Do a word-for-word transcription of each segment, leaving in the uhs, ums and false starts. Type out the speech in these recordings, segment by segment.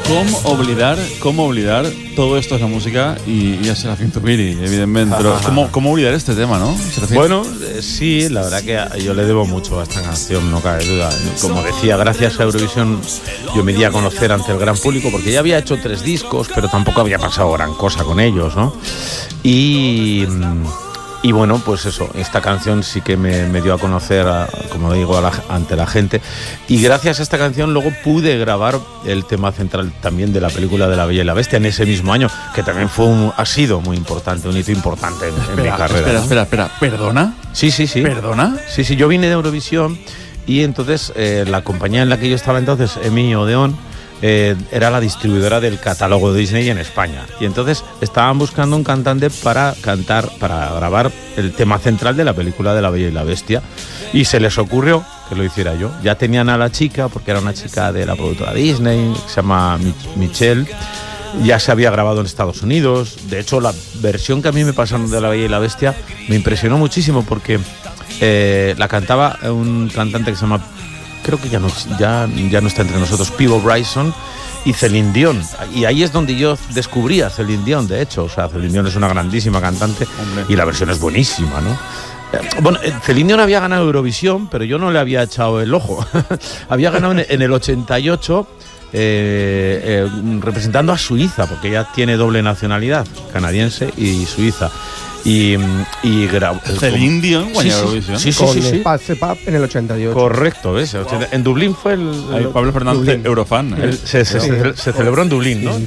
¿Cómo olvidar, cómo olvidar todo esto es la música y, y a Serafín Zubiri, evidentemente? Pero ¿cómo, ¿cómo olvidar este tema, no, Serafín? Bueno, eh, sí, la verdad que yo le debo mucho a esta canción, no cabe duda. Como decía, gracias a Eurovisión yo me di a conocer ante el gran público, porque ya había hecho tres discos, pero tampoco había pasado gran cosa con ellos, ¿no? Y... Y bueno, pues eso, esta canción sí que me, me dio a conocer, a, como digo, a la, ante la gente. Y gracias a esta canción luego pude grabar el tema central también de la película de La Bella y la Bestia en ese mismo año, que también fue un, ha sido muy importante, un hito importante en, espera, en mi carrera. Espera, ¿no? espera, espera, ¿perdona? Sí, sí, sí. ¿Perdona? Sí, sí, yo vine de Eurovisión y entonces eh, la compañía en la que yo estaba entonces, Emi Odeón, Eh, era la distribuidora del catálogo de Disney en España, y entonces estaban buscando un cantante para cantar, para grabar el tema central de la película de La Bella y la Bestia, y se les ocurrió que lo hiciera yo. Ya tenían a la chica, porque era una chica de la productora Disney, que se llama Michelle. Ya se había grabado en Estados Unidos. De hecho, la versión que a mí me pasaron de La Bella y la Bestia me impresionó muchísimo, porque eh, la cantaba un cantante que se llama, creo que ya no, ya, ya no está entre nosotros, Peebo Bryson y Celine Dion. Y ahí es donde yo descubrí a Celine Dion, de hecho. O sea, Celine Dion es una grandísima cantante. Hombre. Y la versión es buenísima, ¿no? Bueno, Celine Dion había ganado Eurovisión, pero yo no le había echado el ojo. Había ganado en, en el ochenta y ocho eh, eh, representando a Suiza, porque ella tiene doble nacionalidad, canadiense y suiza. Y, y grabó. Celine Dion sí, Eurovisión. Sí, sí, con sí, sí, sí. Pase Pap en el ochenta y ocho. Correcto, ¿ves? Wow. En Dublín fue el. Ahí Pablo Fernández, Dublín. Eurofan. ¿eh? El, se, se, sí. se, se celebró en Dublín, ¿no?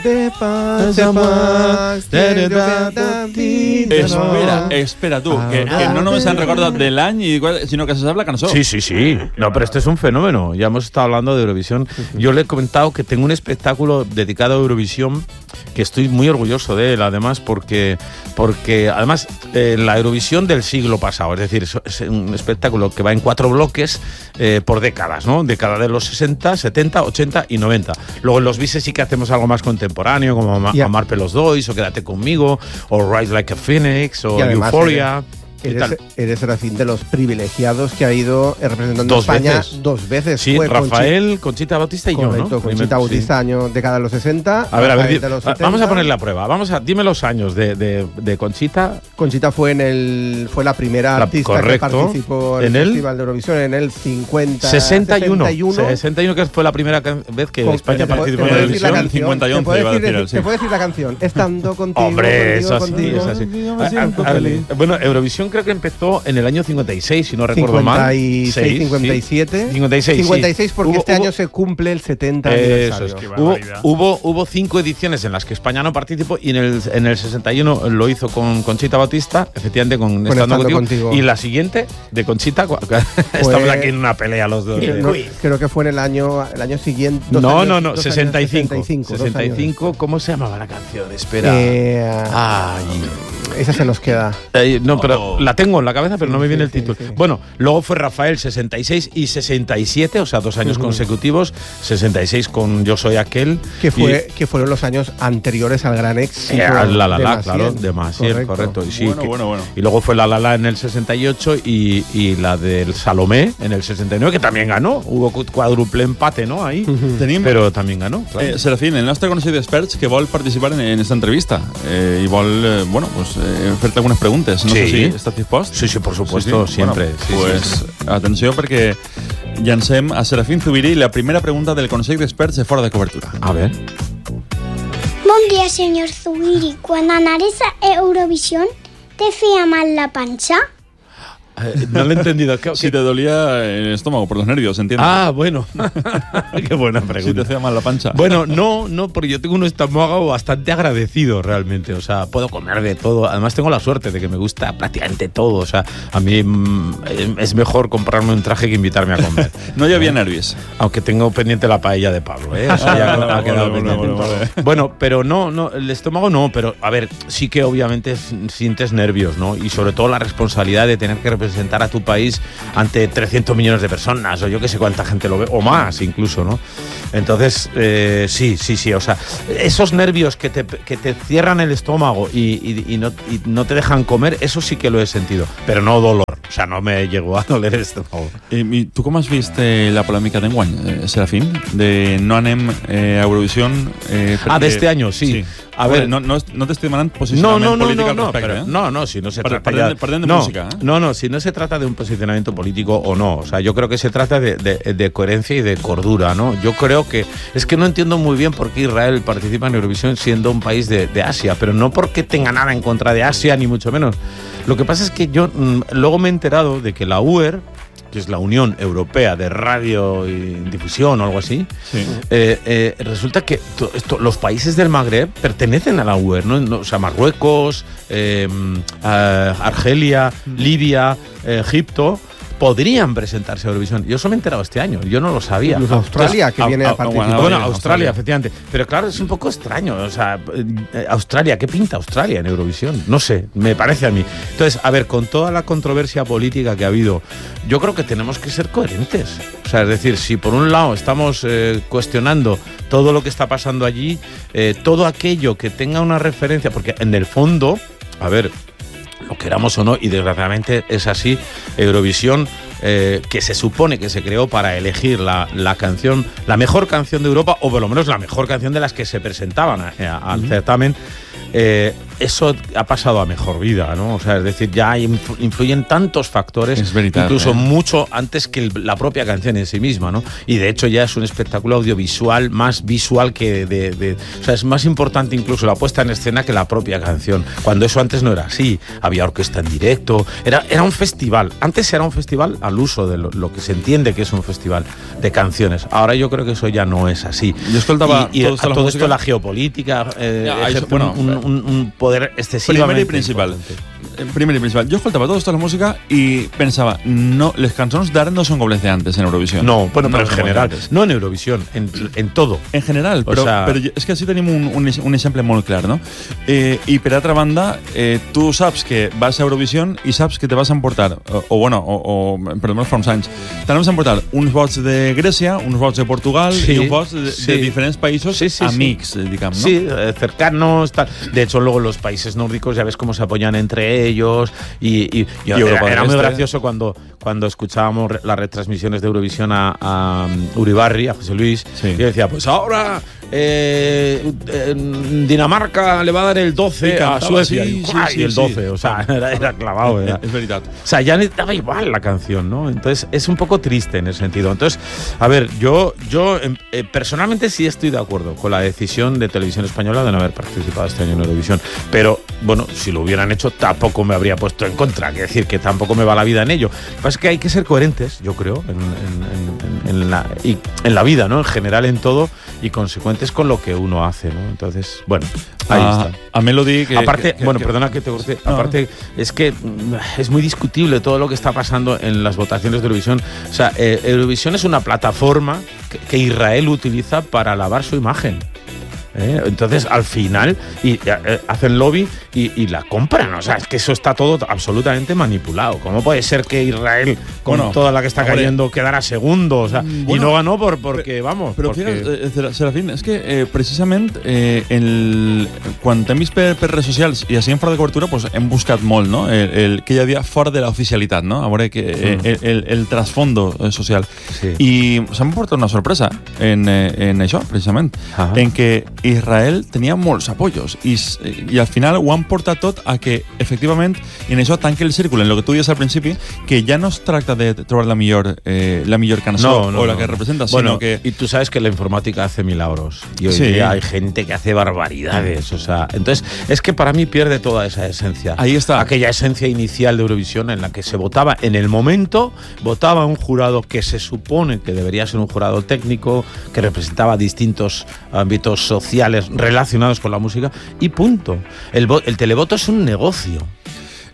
Espera, espera tú, que, que no només han recordado del año, sino que se sabe la canción. Sí, sí, sí. No, pero este es un fenómeno. Ya hemos estado hablando de Eurovisión. Yo le he comentado que tengo un espectáculo dedicado a Eurovisión que estoy muy orgulloso de él, además, porque, porque además, eh, la Eurovisión del siglo pasado, es decir, es un espectáculo que va en cuatro bloques eh, por décadas, ¿no? Década de los sesenta, setenta, ochenta y noventa. Luego en los bises sí que hacemos algo más contemporáneo, como yeah. Amar pelos dois, o Quédate conmigo, o Rise Like a Phoenix, o Euphoria. Eres, eres Serafín de los privilegiados que ha ido representando dos España veces. dos veces. Sí, Fue Rafael, Conchita, Conchita Bautista y correcto, yo, ¿no? Conchita Primero, Bautista, sí. año década de los sesenta. A ver, a ver, Rafael di, de los setenta. Vamos a poner la prueba. Vamos a, dime los años de, de, de Conchita. Conchita fue en el fue la primera la, artista correcto. que participó en, en el el Festival de Eurovisión en el cincuenta, sesenta y uno. sesenta y uno. sesenta y uno, que fue la primera vez que Con, España te, participó te en decir Eurovisión. cincuenta y once, te puedo iba a decir, decir, sí. te puedo decir la canción. Estando contigo, Hombre, contigo, eso sí, contigo. es así. A, a, a, bueno, Eurovisión creo que empezó en el año cincuenta y seis, si no recuerdo mal. cincuenta y seis, cincuenta y siete. cincuenta y seis, cincuenta y seis sí. porque hubo, este hubo, año se cumple el setenta eso aniversario. es que hubo, hubo, hubo cinco ediciones en las que España no participó, y en el, en el sesenta y uno lo hizo con Conchita Bautista, efectivamente con, con Estando, Estando contigo, contigo. Y la siguiente de Conchita, estamos aquí en una pelea los dos. No, creo que fue en el año, el año siguiente. No, años, no, no, sesenta y cinco. sesenta y cinco, sesenta y cinco, ¿cómo se llamaba la canción? Espera. Eh, Ay. Esa se nos queda. Eh, no, pero oh. la tengo en la cabeza, pero sí, no me viene sí, el título. Sí, sí. Bueno, luego fue Rafael sesenta y seis y sesenta y siete, o sea, dos años uh-huh. consecutivos. sesenta y seis con Yo Soy Aquel. Que, fue, y, que fueron los años anteriores al gran éxito. Eh, la La La, de claro, de Massiel, correcto. correcto. Y, sí, bueno, que, bueno, bueno. y luego fue La La La en el sesenta y ocho y, y la del Salomé en el sesenta y nueve, que también ganó. Hubo cuádruple empate, ¿no? Ahí. Uh-huh. Tenim, però també ganó. Claro. Eh, Serafín, el nostre Consell d'Experts que vol participar en, en esta entrevista eh, i vol, eh, bueno, pues, eh, fer-te algunes preguntes. No sí. sé si estàs dispost. Sí, sí, por supuesto, sí, sí. siempre. Bueno, sí, pues, sí, sí. atenció, perquè llancem a Serafín Zubiri la primera pregunta del Consell d'Experts de Fora de Cobertura. A ver. Bon dia, senyor Zubiri. Quan anares a Eurovisión, ¿te feia mal la panxa? Eh, no lo he entendido. ¿Qué, si te dolía el estómago por los nervios, ¿entiendes? Ah, bueno. Qué buena pregunta. Si te hacía mal la pancha. Bueno, no, no, porque yo tengo un estómago bastante agradecido realmente. O sea, puedo comer de todo. Además tengo la suerte de que me gusta prácticamente todo. O sea, a mí mmm, es mejor comprarme un traje que invitarme a comer. No ya había nervios. Aunque tengo pendiente la paella de Pablo, ¿eh? O sea, ya ah, ha quedado bueno, pendiente. Bueno, bueno, bueno, pero no, no, el estómago no. Pero, a ver, sí que obviamente sientes nervios, ¿no? Y sobre todo la responsabilidad de tener que representar representar a tu país ante trescientos millones de personas, o yo que sé cuánta gente lo ve, o más incluso, ¿no? Entonces, eh, sí, sí, sí, o sea, esos nervios que te, que te cierran el estómago y, y, y, no, y no te dejan comer, eso sí que lo he sentido, pero no dolor, o sea, no me llegó a doler el estómago. I tu com has vist eh, la polèmica d'enguany, eh, Serafín? De no anem eh, a Eurovisión... Eh, ah, de este año, sí. sí. A ver, no, no, no te estoy demandando posicionamiento no, no, político no, no, al respecto, pero, ¿eh? no, no, si no se per, trata perdent, ya, perdent de no, música, ¿eh? No, no, si no se trata de un posicionamiento político o no, o sea, yo creo que se trata de, de, de coherencia y de cordura, ¿no? Yo creo que, es que no entiendo muy bien por qué Israel participa en Eurovisión siendo un país de, de Asia, pero no porque tenga nada en contra de Asia, ni mucho menos. Lo que pasa es que yo mmm, luego me he enterado de que la U E R, que es la Unión Europea de Radio y Difusión o algo así, sí. eh, eh, resulta que to, esto, los países del Magreb pertenecen a la U E R, ¿no? No, o sea, Marruecos, eh, eh, Argelia, Libia, eh, Egipto, podrían presentarse a Eurovisión. Yo eso me he enterado este año, yo no lo sabía. Incluso Australia, Entonces, que viene a, a participar. Bueno, Australia, Australia, Australia, efectivamente. Pero claro, es un poco extraño. O sea, eh, Australia, ¿qué pinta Australia en Eurovisión? No sé, me parece a mí. Entonces, a ver, con toda la controversia política que ha habido, yo creo que tenemos que ser coherentes. O sea, es decir, si por un lado estamos eh, cuestionando todo lo que está pasando allí, eh, todo aquello que tenga una referencia, porque en el fondo, a ver, lo queramos o no, y desgraciadamente es así, Eurovisión, eh, que se supone que se creó para elegir la, la canción, la mejor canción de Europa, o por lo menos la mejor canción de las que se presentaban a, a, al uh-huh. certamen, eh, eso ha pasado a mejor vida, ¿no? O sea, es decir, ya influyen tantos factores, es verdad, incluso eh. mucho antes que el, la propia canción en sí misma, ¿no? Y de hecho ya es un espectáculo audiovisual, más visual que de, de... O sea, es más importante incluso la puesta en escena que la propia canción, cuando eso antes no era así. Había orquesta en directo, era, era un festival. Antes era un festival al uso de lo, lo que se entiende que es un festival de canciones. Ahora yo creo que eso ya no es así. Yo escoltaba y, y todo, a todo esto la geopolítica, eh, ja, això, bueno, un, un, un poder excesivamente primer i principal. Primer i principal. Jo escoltava tota aquesta música i pensava, no, les cançons d'ara no són com les de antes en Eurovisión. No, bueno, no pero en general, no en Eurovisión, en, en todo. En general, però, o sea... però és que així tenim un, un, un exemple molt clar, no? Eh, I per altra banda, eh, tu saps que vas a Eurovisión i saps que te vas a emportar, o, o bueno, o, o per almenys fa uns anys, te vas a emportar uns vots de Grècia, uns vots de Portugal sí, i uns vots de, sí. de diferents països sí, sí, amics, sí. digamos, ¿no? Sí, eh, cercanos, tal. De hecho, luego los países nórdicos ya ves cómo se apoyan entre ellos y, y, y, y era, era muy gracioso cuando, cuando escuchábamos las retransmisiones de Eurovisión a, a Uribarri, a José Luis, sí. y decía, pues ahora eh, eh, Dinamarca le va a dar el doce a Suecia sí, y, sí, y el doce, sí. o sea, era, era clavado. Era. Es verdad. O sea, ya daba igual la canción, ¿no? Entonces es un poco triste en ese sentido. Entonces, a ver, yo, yo eh, personalmente sí estoy de acuerdo con la decisión de Televisión Española de no haber participado este año en Eurovisión, pero bueno, si lo hubieran hecho tampoco me habría puesto en contra, que decir que tampoco me va la vida en ello. Lo que pasa es que hay que ser coherentes, yo creo, en, en, en, en, la, y en la vida, ¿no? En general, en todo, y consecuentes con lo que uno hace, ¿no? Entonces, bueno, ahí a, está. A Melody que... Aparte, que, bueno, que, perdona que te corté, no. aparte es que es muy discutible todo lo que está pasando en las votaciones de Eurovisión. O sea, eh, Eurovisión es una plataforma que, que Israel utiliza para lavar su imagen. ¿Eh? Entonces al final y, eh, hacen lobby y, y la compran, o sea, es que eso está todo absolutamente manipulado. ¿Cómo puede ser que Israel, con bueno, toda la que está hombre, cayendo, quedara segundo? O sea, bueno, y no ganó por, porque, pero, vamos... Però porque... fíjate, Serafín, és que eh, precisament eh, el, quan hem vist per, per redes socials i així en fora de cobertura, pues, hem buscat molt, no? El, el que hi havia fora de l'oficialitat, no? A veure que, eh, el, el, el trasfondo social. Sí. I s'han portat una sorpresa en, eh, en això, precisament, ah. en que Israel tenia molts apoyos i, i al final ho han portat tot a que efectivament en això tanque el círculo, en lo que tu dius al principi, que ja no es tracta de trobar la millor, eh, la millor cançó no, no, o la que representa, bueno, sino que... Y tú sabes que la informática hace milagros y hoy sí. día hay gente que hace barbaridades, o sea, entonces es que para mí pierde toda esa esencia. Ahí está. Aquella esencia inicial de Eurovisión en la que se votaba en el momento, votaba un jurado que se supone que debería ser un jurado técnico, que representaba distintos ámbitos sociales relacionados con la música y punto. El, el televoto es un negocio.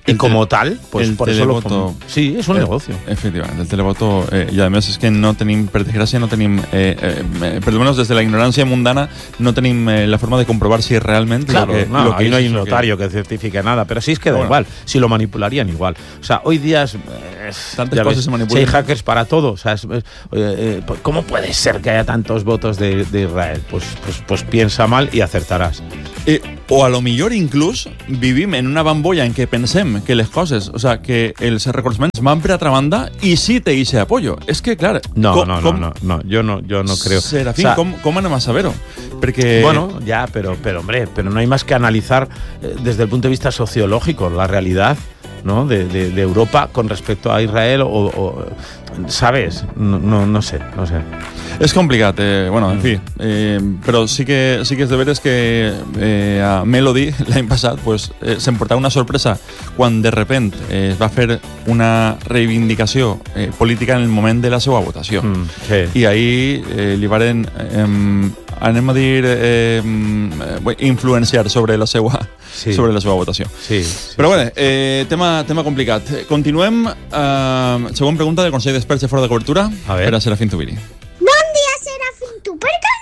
Y El como te- tal, pues el por eso lo televoto- fom- Sí, es un Eh, negocio. Efectivament, el televoto, eh, i a més és que no tenim, per desgràcia, no tenim, eh, eh, per lo menos des de la ignorància mundana, no tenim eh, la forma de comprobar si realment Claro, lo que, no, lo que ahí no es hay es un lo que- notario que, certifique nada, pero sí es que da Bueno. igual, si lo manipularían igual. O sea, hoy día es, es- Tantas ya cosas ves, se manipulan. si hay hackers para todo, o sea, es- es- eh, eh, ¿cómo puede ser que haya tantos votos de, de Israel? Pues, pues, pues piensa mal y acertarás. Eh, o a lo millor inclús vivim en una bambolla en què pensem que les coses, o sea, que els reconeixements van per altra banda i sí té ese apoyo. És que, clar, No, com, no, no, com, no, no, yo no, yo no creo. Serafín, O sea, com, com anem a saber-ho? Perquè... Bueno, ya, pero, pero hombre, pero no hay más que analizar eh, desde el punto de vista sociológico la realidad, ¿no? de, de, de Europa con respecto a Israel o, o ¿sabes? No, no, no sé, no sé. És complicat, eh, bueno, en fi, eh, però sí que, sí que és de veres que eh, a Melody l'any passat pues, eh, s'emportava una sorpresa quan de repent eh, es va fer una reivindicació eh, política en el moment de la seva votació. Mm, sí. I ahir eh, li varen, eh, anem a dir, eh, eh, influenciar sobre la seva, Sí. sobre la seva votació. Sí, sí, Però bé, eh, tema, tema complicat. Continuem. Eh, següent pregunta del Consell d'Experts de Fora de Cobertura A ver. per a Serafín Zubiri. Bon dia, Serafín. ¿Tú por qué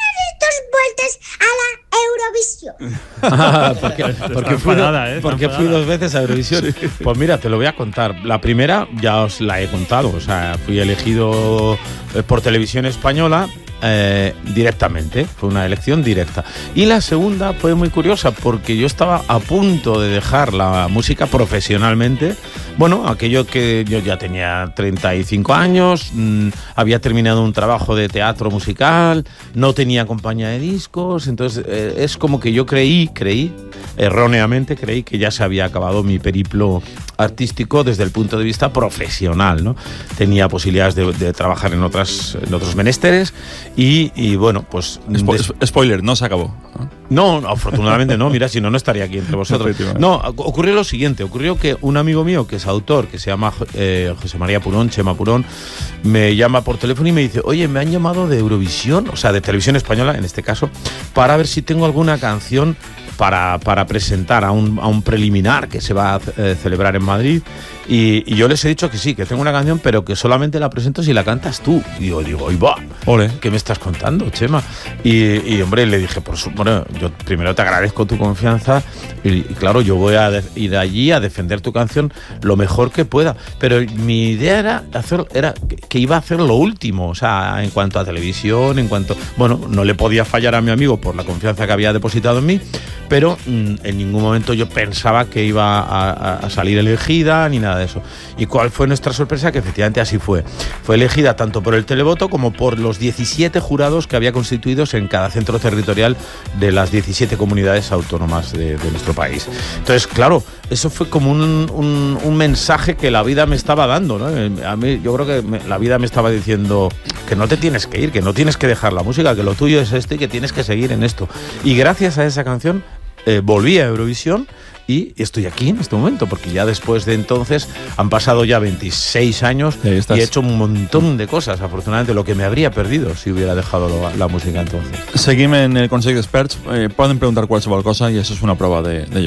no das dos vueltas a la Eurovisión? Ah, porque, porque, Está fui, do- enfadada, ¿eh? Está porque fui enfadada. dos veces a Eurovisión. Pues mira, te lo voy a contar. La primera ya os la he contado. O sea, fui elegido eh, por Televisión Española eh, directamente. Fue una elección directa. Y la segunda fue muy curiosa porque yo estaba a punto de dejar la música profesionalmente. Bueno, aquello que yo ya tenía treinta y cinco años, mmm, había terminado un trabajo de teatro musical, no tenía compañía de discos, entonces eh, es como que yo creí, creí, erróneamente creí que ya se había acabado mi periplo artístico desde el punto de vista profesional, ¿no? Tenía posibilidades de, de trabajar en, otras, en otros menesteres y, y bueno, pues... Spo des- spoiler, no se acabó. no, no, afortunadamente no, mira, si no, no estaría aquí entre vosotros. Efectivamente. No, ocurrió lo siguiente, ocurrió que un amigo mío que es autor, que se llama eh, José María Purón, Chema Purón, me llama por teléfono y me dice, oye, me han llamado de Eurovisión, o sea, de Televisión Española en este caso, para ver si tengo alguna canción para, para presentar a un, a un preliminar que se va a eh, celebrar en Madrid. Y, y yo les he dicho que sí, que tengo una canción, pero que solamente la presento si la cantas tú. Y yo digo, ¡ay, va! Ole. ¿Qué me estás contando, Chema? Y, y, hombre, le dije, por su, bueno, yo primero te agradezco tu confianza y, y claro, yo voy a de- ir allí a defender tu canción lo mejor que pueda. Pero mi idea era hacer, era que, que iba a hacer lo último, o sea, en cuanto a televisión, en cuanto, bueno, no le podía fallar a mi amigo por la confianza que había depositado en mí, pero mm, en ningún momento yo pensaba que iba a, a- a salir elegida ni nada de eso. ¿Y cuál fue nuestra sorpresa? Que efectivamente así fue. Fue elegida tanto por el televoto como por los diecisiete jurados que había constituidos en cada centro territorial de las diecisiete comunidades autónomas de, de nuestro país. Entonces, claro, eso fue como un, un, un mensaje que la vida me estaba dando, ¿no? A mí, yo creo que me- la vida me estaba diciendo que no te tienes que ir, que no tienes que dejar la música, que lo tuyo es esto y que tienes que seguir en esto. Y gracias a esa canción eh, volví a Eurovisión y estoy aquí en este momento, porque ya después de entonces han pasado ya veintiséis años Y ahí y estás. he hecho un montón de cosas, afortunadamente, lo que me habría perdido si hubiera dejado lo- la música entonces. Seguim en el Consell d'Experts. Eh, poden preguntar qualsevol cosa i això és una prova de- d'ello.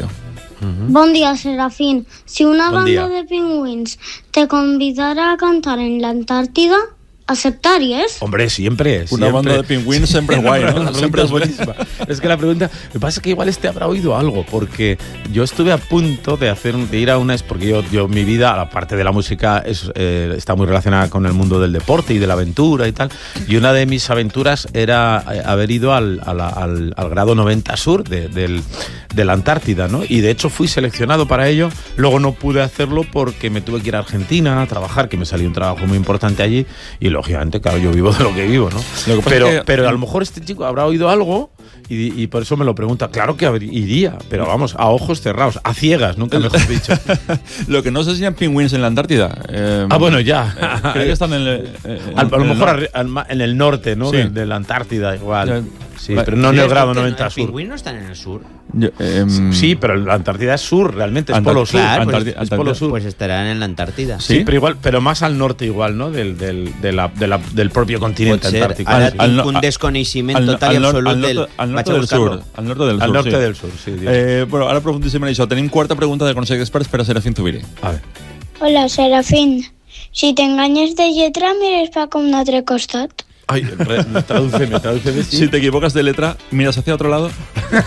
Bon dia, Serafín. Si una Bon banda dia. de pingüins te convidara a cantar en la Antártida, ¿aceptarías? Hombre, siempre. Una siempre. banda de pingüins sempre guai, La no? pregunta Sempre es és buenísima. Es que la pregunta, lo que pasa es que igual este habrá oído algo, porque yo estuve a punto de hacer un- de ir a una, porque yo, yo mi vida, aparte de la música, es, eh, está muy relacionada con el mundo del deporte y de la aventura y tal. Y una de mis aventuras era eh, haber ido al, a la- al, al grado noventa sur de, del, de la Antártida, ¿no? Y de hecho fui seleccionado para ello. Luego no pude hacerlo porque me tuve que ir a Argentina a trabajar, que me salió un trabajo muy importante allí. Y lógicamente, claro, yo vivo de lo que vivo, ¿no? Lo que pasa Pero, es que- pero a lo mejor este chico habrá oído algo y, y por eso me lo pregunta. Claro que habr- iría, pero vamos, a ojos cerrados, a ciegas, nunca mejor dicho. Lo que no sé si hi ha pingüins en la Antártida. Eh, Ah, bueno, ya. eh, crec que estan en... el- eh, en- Al- a lo en el mejor nord. arri- al ma- en el norte, ¿no? Sí. De, de la Antártida, igual. Ya. Sí, Vale. pero no en Sí, el es grado porque noventa los sur. pingüinos no están en el sur. Yo, em, Sí, pero la Antártida es sur, realmente, es Antar- polo sur. Claro, pues, Antártida- es polo Antártida. sur. Pues estarán en la Antártida. Sí, ¿Sí? pero igual, pero más al norte igual, ¿no? Del, del, de la, de la- del propio continente Pot ser. antártico. Ara Al- al tinc no- un al- desconeixement al, total i al, nord, absolut al, del... nord, al norte Vaig a del buscar-lo. sur. Al norte del Al sur, norte sí. del sur, sí. Dios. Eh, bueno, ara aprofundíssim en això. Tenim quarta pregunta de Consell d'Experts per a Serafín Zubiri. A ver. Hola, Serafín. Si t'enganyes de lletra, mires pa com un altre costat. Ay, re- tradúceme, tradúceme. Sí. Si te equivocas de letra, miras hacia otro lado.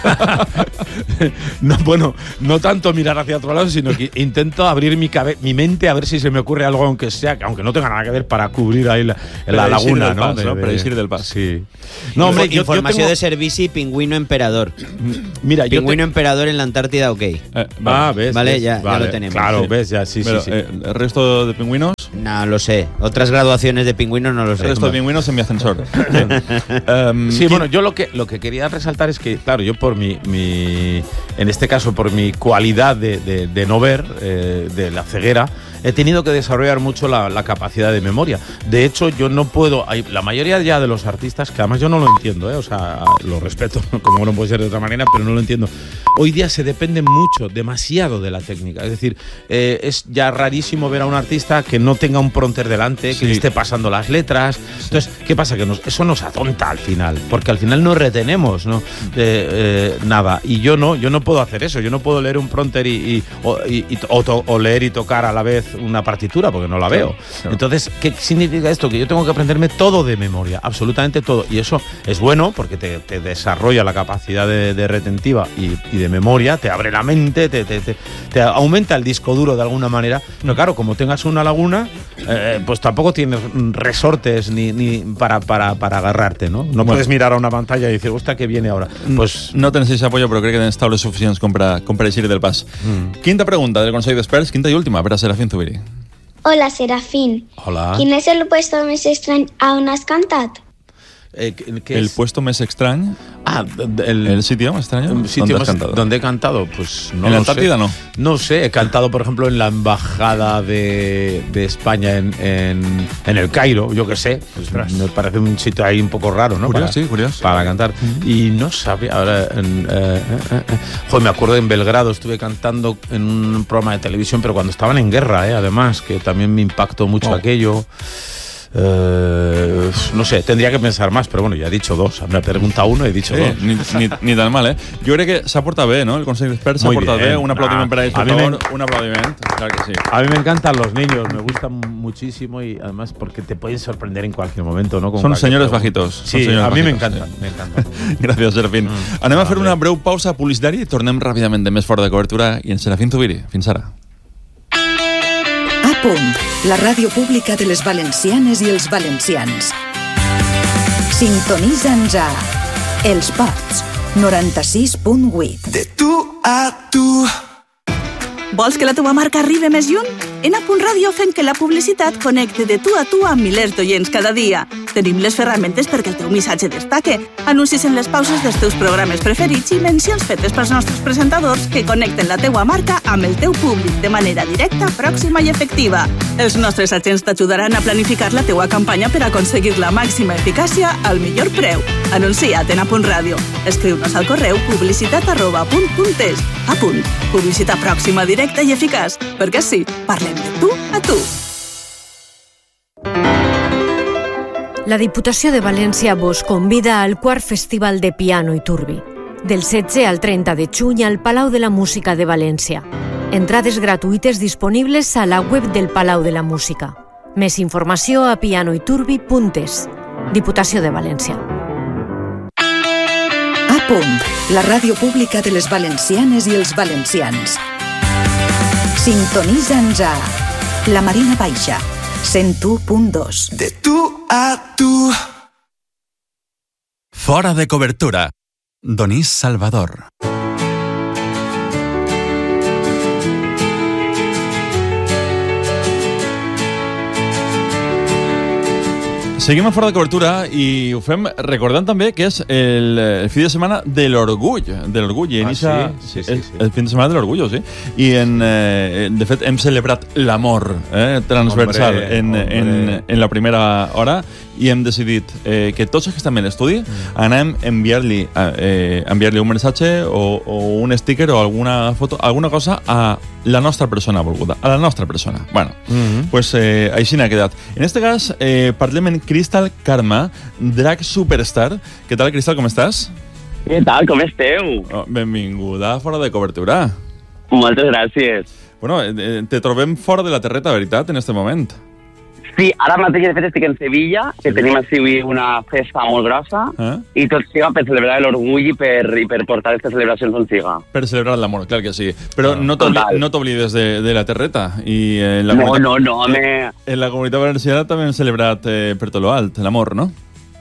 No, bueno, no tanto mirar hacia otro lado, sino que intento abrir mi, cabe- mi mente a ver si se me ocurre algo, aunque sea, aunque no tenga nada que ver, para cubrir ahí la, la Predecir laguna, del ¿no? pas, ¿no? Predecir del pas. Sí. No, hombre, yo, yo Información tengo- de servicio y pingüino emperador. Mira, yo Pingüino te- emperador en la Antártida, ok. Eh, Ah, ves, Vale, ves, ya- ya vale, lo tenemos. Claro, Sí. ves, ya, sí, Pero, sí, sí. eh, el resto de pingüinos, No lo sé. Otras graduaciones de pingüinos no lo el sé. resto de pingüinos en mi ascensor. um, Sí, bueno, yo lo que lo que quería resaltar es que, claro, yo por mi, mi en este caso por mi cualidad de, de- de no ver, eh, de la ceguera, he tenido que desarrollar mucho la, la capacidad de memoria. De hecho, yo no puedo, hay, la mayoría ya de los artistas, que además yo no lo entiendo, ¿eh? O sea, lo respeto, como no puede ser de otra manera, pero no lo entiendo. Hoy día se depende mucho, demasiado de la técnica. Es decir, eh, es ya rarísimo ver a un artista que no tenga un prompter delante, Sí. que le esté pasando las letras. Entonces, ¿qué pasa? Que nos- eso nos atonta al final, porque al final no retenemos, ¿no? Eh, eh, nada. Y yo no, yo no puedo hacer eso. Yo no puedo leer un prompter y, y- o, y- y- o to- o leer y tocar a la vez una partitura, porque no la veo. claro. Entonces, ¿qué significa esto? Que yo tengo que aprenderme todo de memoria, absolutamente todo. Y eso es bueno porque te, te desarrolla la capacidad de, de retentiva y, y de memoria, te abre la mente, te, te- te- te aumenta el disco duro de alguna manera. No, claro, como tengas una laguna, eh, pues tampoco tienes resortes ni, ni para, para, para agarrarte, ¿no? No Bueno. puedes mirar a una pantalla y decir, hostia, ¿qué viene ahora? Pues no tens ese apoyo, però crec que tens taules suficients com per, a- com per eixir del pas. Mm. Quinta pregunta del Consell d'Experts, quinta i última, per a Serafín Zubiri. Hola, Serafín. hola. Quin és el puesto més estrany a on has cantat? Eh, ¿qué- qué El es? puesto més estrany, Ah, el, el sitio más extraño, un sitio ¿dónde has más- cantado? donde he cantado, pues no ¿En la lo sé. Antártida no? No sé, he cantado, por ejemplo, en la embajada de, de España en, en, en el Cairo, yo qué sé. Pues me parece un sitio ahí un poco raro, ¿no? Curioso, para, sí, curioso. Para cantar. Y no sabía, ahora, en, eh, eh, eh, joder, me acuerdo en Belgrado, estuve cantando en un programa de televisión, pero cuando estaban en guerra, eh, además, que también me impactó mucho Oh. aquello. Eh, no sé, tendría que pensar más, pero bueno, ya he dicho dos. Me ha preguntado uno y he dicho Sí, dos. ni, ni, ni tan mal, eh? Jo crec que s'ha portat bé, no? El Consell d'Experts s'ha Muy portat bien. bé. Un aplaudiment Ah, per a ells, a per mí me- favor. Un aplaudiment, clar que sí. A mí me encantan los niños, me gustan muchísimo y además porque te pueden sorprender en cualquier momento, ¿no? Con Son cualquier señores pregunta. bajitos, son Sí, señores a mí me bajitos, encantan, sí. me encantan. Gràcies, Serafín. Mm. Anem a fer Ah, una bé. breu pausa publicitària i tornem ràpidament de més fora de cobertura i en Serafín Zubiri. Fins ara. A punt, la ràdio pública de les valencianes i els valencians. Sintonitza'ns a Els Ports, noranta-sis punt vuit. De tu a tu. Vols que la teva marca arribi més lluny? En A Punt Ràdio fem que la publicitat connecte de tu a tu amb milers d'oients cada dia. Tenim les ferramentes perquè el teu missatge destaque, anuncis en les pauses dels teus programes preferits i mencions fetes pels nostres presentadors que connecten la teua marca amb el teu públic de manera directa, pròxima i efectiva. Els nostres agents t'ajudaran a planificar la teua campanya per aconseguir la màxima eficàcia al millor preu. Anuncia't en A Punt Ràdio. Escriu-nos al correu publicitat arroba punt punt es. A punt. Publicitat pròxima, directa i eficaç. Perquè sí, parlem de tu a tu. La Diputació de València vos convida al quart Festival de Piano i Turbi, del setze al trenta de juny al Palau de la Música de València. Entrades gratuïtes disponibles a la web del Palau de la Música. Més informació a pianoiturbi punt es. Diputació de València. A punt, la ràdio pública de les valencianes i els valencians. Sintonitza'ns a La Marina Baixa, cent u punt dos. De tu a tu. Fora de cobertura. Donís Salvador. Seguim a fora de cobertura i ho fem recordant també que és el, el fi de setmana de l'orgull, de l'orgull. I Ah, inicia, sí? Sí, sí, el, sí. el fin de setmana de l'orgull, sí. I en, eh, de fet hem celebrat l'amor eh, transversal Hombre, en, hombre. en, en la primera hora i hem decidit eh, que tots els que estan en l'estudi Mm. anem a enviar-li eh, enviar-li un missatge o, o un sticker o alguna foto, alguna cosa a la nostra persona volguda, a la nostra persona. Bueno, Mhm. pues eh, així n'ha quedat. En este cas, eh, parlem en Crystal Karma, Drag Superstar. Què tal, Crystal, com estàs? Què tal, com esteu? Oh, benvinguda a Fora de Cobertura. Moltes gràcies. Bueno, eh, te trobem fora de la terreta, veritat, en este moment? Sí, ara mateix de fet estic en Sevilla, que tenim així una festa molt grossa, eh? i tot siga per celebrar l'orgull i per, i per portar aquestes celebracions on siga. Per celebrar l'amor, clar que sí. Però no no t'oblides de, de la terreta. I en la no, comunitat, no, no, home... En la comunitat valenciana també hem celebrat eh, per tot lo alt, l'amor, no?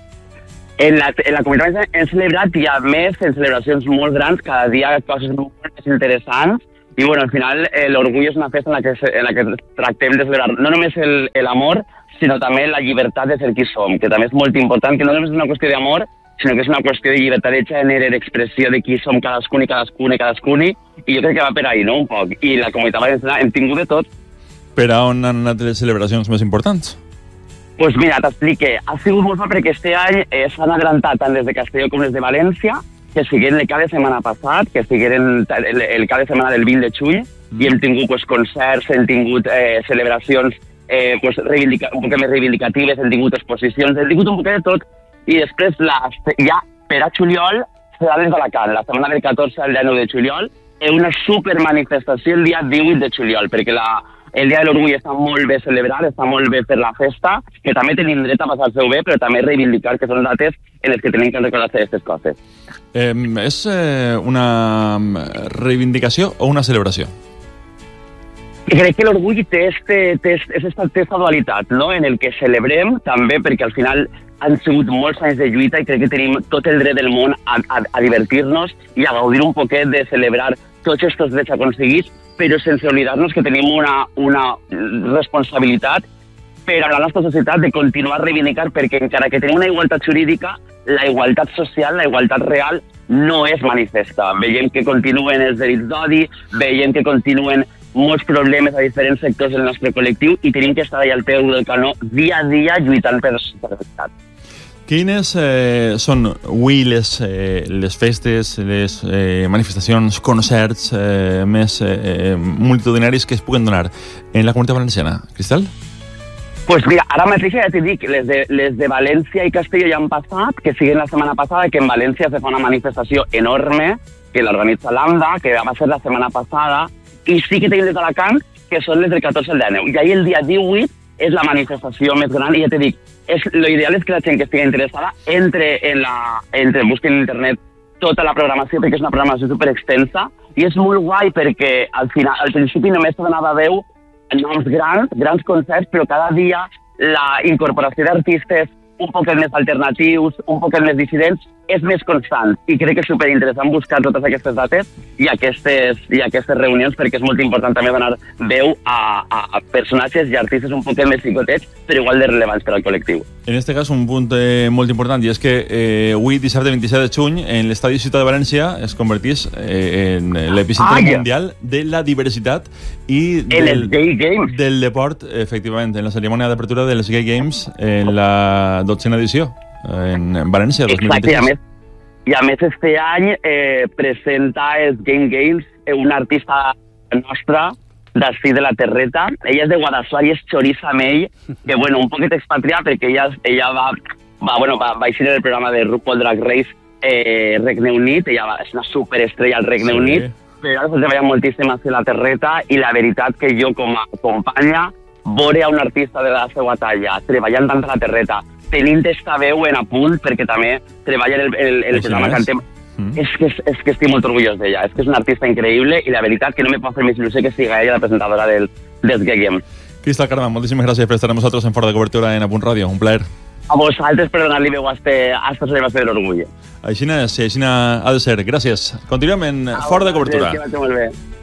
En la, en la comunitat hem celebrat i a més en celebracions molt grans, cada dia coses molt més interessants, i bueno, al final eh, l'orgull és una festa en la que, en la que tractem de celebrar no només l'amor, sinó també la llibertat de ser qui som, que també és molt important, que no només és una qüestió d'amor, sinó que és una qüestió de llibertat de gènere, d'expressió de qui som cadascun i cadascun i cadascun, i jo crec que va per ahí, no?, un poc. I la comunitat valenciana hem tingut de tot. Per a on han anat les celebracions més importants? Doncs pues mira, t'explique. Ha sigut molt fort perquè este any eh, s'han adelantat tant des de Castelló com des de València, que siguin el cap de setmana passat, que siguin el, el cap de setmana del vint de juny, mm. i hem tingut pues, concerts, hem tingut eh, celebracions eh, pues, reivindica, un poc més reivindicatives, hem tingut exposicions, hem tingut un poc de tot, i després la, ja per a juliol serà des d'Alacant, la setmana del catorze al dinou de juliol, és una supermanifestació el dia divuit de juliol, perquè la, el Dia de l'Orgull està molt bé celebrat, està molt bé per la festa, que també tenim dret a passar-se-ho bé, però també reivindicar que són dates en les que tenim que recordar-se aquestes coses. Eh, és eh, una reivindicació o una celebració? Crec que l'orgull té aquesta dualitat, no?, en el que celebrem també, perquè al final han sigut molts anys de lluita i crec que tenim tot el dret del món a, a, a divertir-nos i a gaudir un poquet de celebrar tots aquests drets aconseguits, però sense oblidar-nos que tenim una, una responsabilitat per a la nostra societat de continuar a reivindicar, perquè encara que tenim una igualtat jurídica, la igualtat social, la igualtat real, no és manifesta. Veiem que continuen els delits d'odi, veiem que continuen molts problemes a diferents sectors del nostre col·lectiu i tenim que estar allà al peu del canó dia a dia lluitant per la societat. Quines eh, són avui les, eh, les festes, les eh, manifestacions, concerts eh, més eh, multitudinaris que es puguen donar en la comunitat valenciana? Cristal? Pues mira, ara mateix ja t'he dit, les de, les de València i Castelló ja han passat, que siguen la setmana passada, que en València se fa una manifestació enorme, que l'organitza l'AMDA, que va ser la setmana passada, i sí que tenim les d'Alacant, que són les del catorze al dinou. I ahir el dia divuit és la manifestació més gran, i ja t'he dit, és, lo ideal és que la gent que estigui interessada entre en la, entre, busquen en internet tota la programació, perquè és una programació superextensa, i és molt guai perquè al, final, al principi només se donava veu noms grans, grans concerts, però cada dia la incorporació d'artistes un poc més alternatius, un poc més dissidents, és més constant. I crec que és superinteressant buscar totes aquestes dates i aquestes, i aquestes reunions, perquè és molt important també donar veu a, a personatges i artistes un poc més xicotets, però igual de rellevants per al col·lectiu. En aquest cas, un punt eh, molt important, i és que eh, avui, dissabte vint-i-set de juny, en l'estadi Ciutat de València es convertís eh, en l'epicentre ah, yeah. mundial de la diversitat i del, del deport, efectivament, en la cerimònia d'apertura dels Gay Games en la dotzena edició, en València, dos mil vint-i-sis. Exacte, i a més, i a més este any eh, presenta els Game Games una artista nostra d'ací de la Terreta. Ella és de Guadassuar i és Choriza May, que bueno, un poquet expatriada perquè ella, ella va, va, bueno, va, va eixir en el programa de RuPaul Drag Race eh, Regne Unit, ella va, és una superestrella al Regne sí. Unit, però ara se treballa moltíssim a la Terreta i la veritat que jo com a companya veure a un artista de la seva talla treballant tant a la Terreta, tenint esta veu en apunt, perquè també treballa en el, el, el programa Cantem. Mm. És, que, és, és que estic molt orgullós d'ella. És que és una artista increïble i la veritat que no me pot fer més il·lusió que siga ella la presentadora del, dels Gay Games. Cristal Carme, moltíssimes gràcies per estar amb nosaltres en Fora de Cobertura en Apunt Ràdio. Un plaer. A vosaltres per donar-li veu a esta celebració de l'orgull. Així, sí, així ha de ser. Gràcies. Continuem en Fora de Cobertura. Que vagi molt bé.